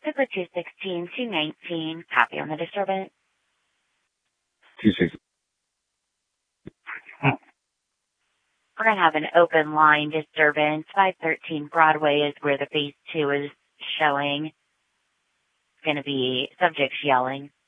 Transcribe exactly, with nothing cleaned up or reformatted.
Zipper two sixteen, two nineteen, copy on the disturbance. two six. We're going to have an open line disturbance. five thirteen Broadway is where the phase two is showing. It's going to be subjects yelling.